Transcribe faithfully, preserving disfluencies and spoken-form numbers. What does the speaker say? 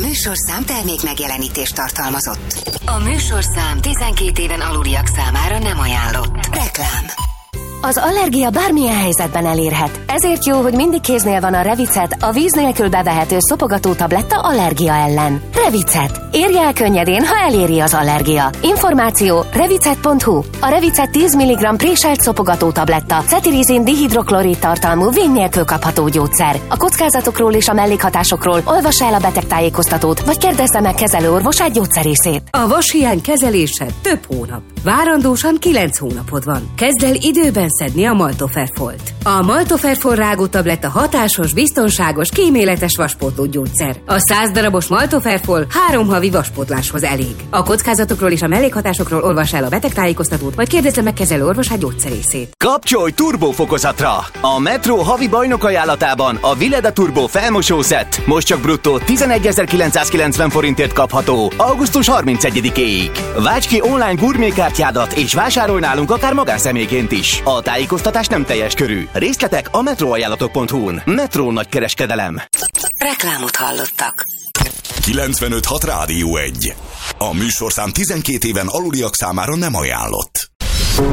műsorszám termék megjelenítést tartalmazott. A műsorszám tizenkét éven aluliak számára nem ajánlott. Reklám. Az allergia bármilyen helyzetben elérhet. Ezért jó, hogy mindig kéznél van a Revicet, a víz nélkül bevehető szopogató tabletta allergia ellen. Revicet. Érje el könnyedén, ha eléri az allergia. Információ revicet pont hu. A Revicet tíz milligramm préselt szopogató tabletta, cetirizin dihidroklorid tartalmú vény nélkül kapható gyógyszer. A kockázatokról és a mellékhatásokról olvassa el a betegtájékoztatót, vagy kérdezze meg kezelőorvosát, gyógyszerészét. A vashiány kezelése több hónap. Várandósan kilenc hónapod van. Kezd el időben szedni a Maltoferfolt. A Maltoferfol rágótabletta hatásos, biztonságos, kíméletes vaspótló gyógyszer. A száz darabos Maltoferfol három havi vaspótláshoz elég. A kockázatokról és a mellékhatásokról olvass el a betegtájékoztatót, vagy kérdezze meg kezelő orvosát, gyógyszerészét. Kapcsolj turbófokozatra! A Metro havi bajnok ajánlatában a Vileda Turbo felmosószett most csak bruttó tizenegyezer-kilencszázkilencven forintért kapható augusztus harmincegyedikéig. Válts ki online gurmékártyádat és vásárolj nálunk akár magánszemélyként is. A tájékoztatás nem teljes körű. Részletek a metroajánlatok pont hu-n. Metro nagykereskedelem. Reklámot hallottak. kilencvenöt hat Rádió egy. A műsorszám tizenkét éven aluliak számára nem ajánlott.